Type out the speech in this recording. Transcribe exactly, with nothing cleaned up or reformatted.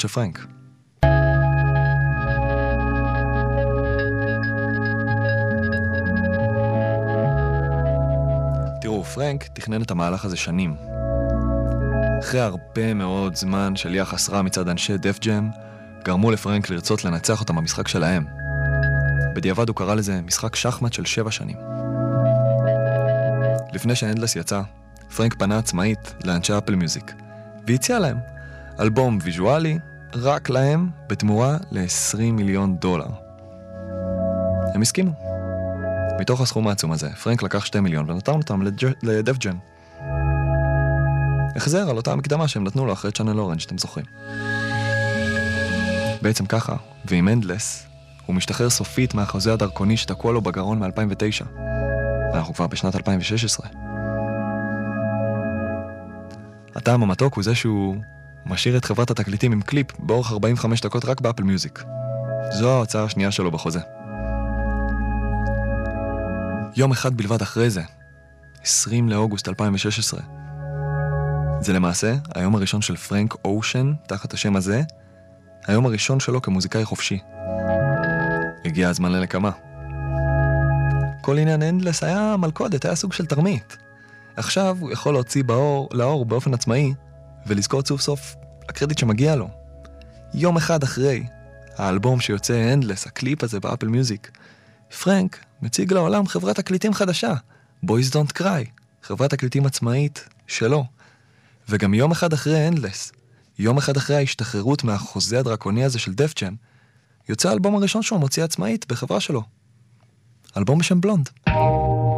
של פרנק. תראו, פרנק תכנן את המהלך הזה שנים. אחרי הרבה מאוד זמן של יחס רע מצד אנשי דף ג'ם, גרמו לפרנק לרצות לנצח אותם במשחק שלהם. בדיעבד הוא קרא לזה משחק שחמט של שבע שנים. לפני שאנדלס יצא, פרנק פנה עצמאית לאנשי אפל מיוזיק, והציע להם אלבום ויזואלי רק להם בתמורה ל-עשרים מיליון דולר. הם הסכימו. מתוך הסכום העצום הזה, פרנק לקח שתי מיליון ונתן אותם לדף ג'ם. החזר על אותה המקדמה שהם נתנו לו אחרי צ'אנל אורנג', שאתם זוכרים. בעצם ככה, ועם אנדלס, הוא משתחרר סופית מהחוזה הדרכוני שתקוע לו בגרון מ-אלפיים ותשע. ואנחנו כבר בשנת אלפיים ושש עשרה. הטעם המתוק הוא זה שהוא משאיר את חברת התקליטים עם קליפ באורך ארבעים וחמש דקות רק באפל מיוזיק. זו ההוצאה השנייה שלו בחוזה. יום אחד בלבד אחרי זה, עשרים לאוגוסט אלפיים ושש עשרה. זה למעשה היום הראשון של פרנק אושן, תחת השם הזה, היום הראשון שלו כמוזיקאי חופשי. הגיע הזמן לנקמה. כל עניין אנדלס היה מלכודת, היה סוג של תרמית. עכשיו הוא יכול להוציא באור, לאור באופן עצמאי, ולזכור סוף סוף הקרדיט שמגיע לו. יום אחד אחרי האלבום שיוצא אנדלס, הקליפ הזה באפל מיוזיק, פרנק מציג לעולם חברת תקליטים חדשה, Boys Don't Cry, חברת תקליטים עצמאית שלו. וגם יום אחד אחרי אנדלס, יום אחד אחרי ההשתחררות מהחוזה הדרקוני הזה של דף ג'ם, יוצא האלבום הראשון שהוא מוציא עצמאית בחברה שלו. אלבום בשם בלונד.